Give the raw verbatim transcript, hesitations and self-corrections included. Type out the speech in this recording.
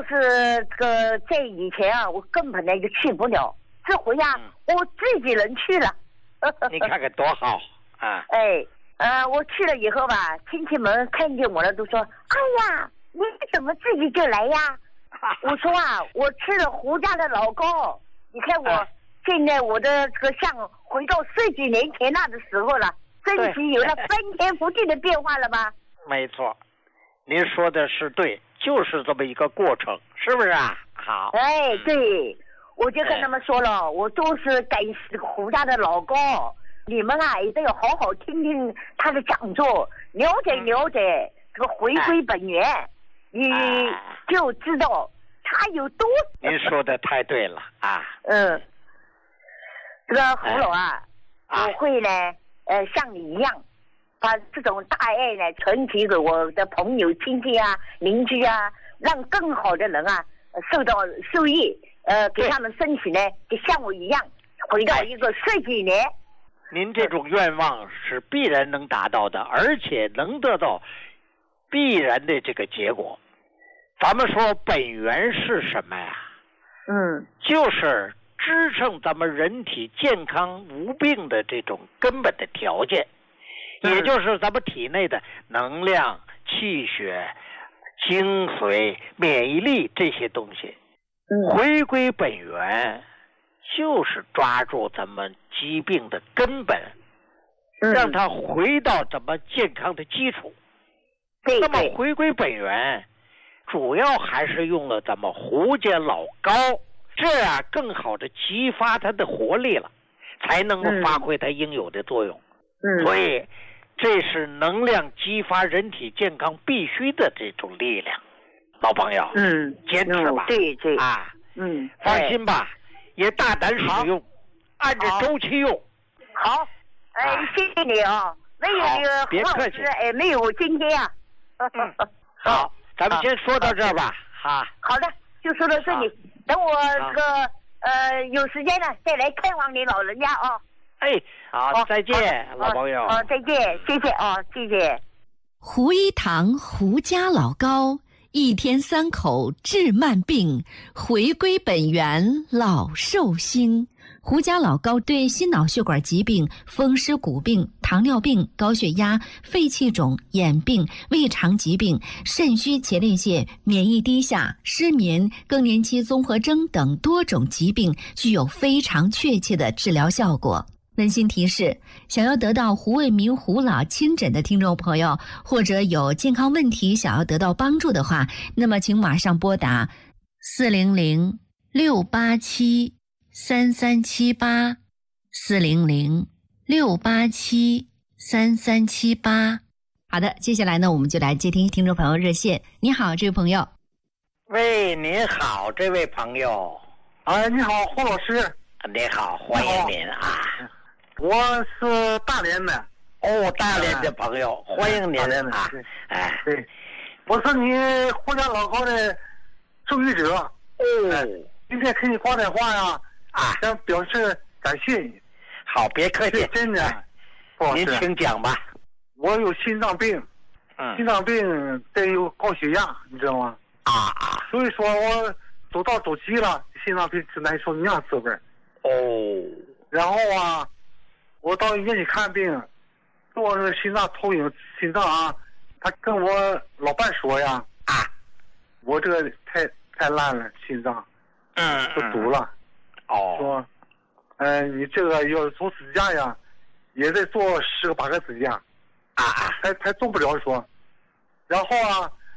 要是这个在以前啊，我根本呢就去不了。这回呀、啊嗯，我自己人去了。 你看看多好啊！ 哎，呃，我去了以后吧，亲戚们看见我了都说：“哎呀，你怎么自己就来呀？”我说啊，我吃了胡家的老糕，你看我、啊、现在我的这个像回到十几年前那的时候了，身体有了翻天覆地的变化了吧？ 没错，您说的是对，就是这么一个过程，是不是啊？好， 哎，对，我就跟他们说了，哎、我都是感谢胡家的老高，你们啊也都要好好听听他的讲座，了解了解、嗯、这个回归本源。哎你就知道他有多。 您说的太对了啊！ 嗯，这个胡老啊，哎、我会呢，呃，像你一样，把这种大爱呢传递给我的朋友、亲戚啊、邻居啊，让更好的人啊受到受益，呃，给他们身体呢，就像我一样，回到一个十几年。 您这种愿望是必然能达到的，而且能得到必然的这个结果。咱们说本源是什么呀？ 嗯， 就是支撑咱们人体健康无病的这种根本的条件，嗯、也就是咱们体内的能量、气血、精髓、免疫力这些东西。 嗯， 回归本源就是抓住咱们疾病的根本， 嗯、 让它回到咱们健康的基础。 对对， 那么回归本源主要还是用了咱们胡家老膏，这样更好的激发它的活力了，才能够发挥它应有的作用。 嗯， 所以这是能量激发人体健康必须的这种力量。老朋友， 嗯， 坚持吧， 嗯、对对啊， 嗯， 放心吧，也大胆使用，按照周期用。 好，哎、呃，谢谢你啊，没有那个别客气， 哎，没有我今天啊。 嗯，好。咱们先说到这儿吧，哈。 好的，就说到这里。等我这个呃有时间了再来看望你老人家啊。 哎，好，再见，老朋友。 好，再见，谢谢啊，谢谢。 胡一堂胡家老膏，一天三口治慢病，回归本源老寿星。胡家老膏对心脑血管疾病、风湿骨病、糖尿病、高血压、肺气肿、眼病、胃肠疾病、肾虚前列腺、免疫低下、失眠、更年期综合征等多种疾病具有非常确切的治疗效果。温馨提示：想要得到胡卫民胡老亲诊的听众朋友，或者有健康问题想要得到帮助的话，那么请马上拨打四零零六八七三三七八四零零六八七三三七八。好的，接下来呢，我们就来接听听众朋友热线。你好，这位朋友。 喂，您好，这位朋友。 啊，你好，胡老师。 你好，欢迎您啊。 我是大连的。 哦，大连的朋友，嗯、欢迎您啊。 哎，对，我是你胡家老高的受益者。 哦， 哎、今天给你挂电话呀。啊，想表示感谢你。 好，别客气， 真的。 您请讲吧。 我有心脏病， 嗯， 心脏病再有高血压，你知道吗？ 啊啊， 所以说我走到走急了，心脏病是难受那样滋味。 哦， 然后啊，我到医院去看病，做那个心脏投影，心脏啊，他跟我老伴说呀， 啊， 我这个太太烂了，心脏， 嗯， 都堵了。 哦， 说，呃，你这个要做支架呀，也得做十个八个支架， 啊啊， 还还做不了说。然后啊，